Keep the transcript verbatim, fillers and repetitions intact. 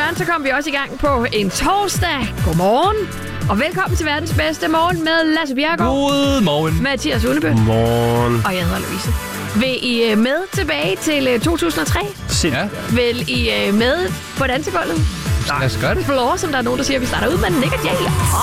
Sådan, så kom vi også i gang på en torsdag. Godmorgen. Og velkommen til verdens bedste morgen med Lasse Bjerregaard. Godmorgen. Mathias Ullebø. Morgen. Og jeg hedder Louise. Vil I med tilbage til to tusind og tre? Ja. Vil I med på dansegulvet? Lad os gøre det. Floor, som der er nogen, der siger, at vi starter ud med Nick og Jay.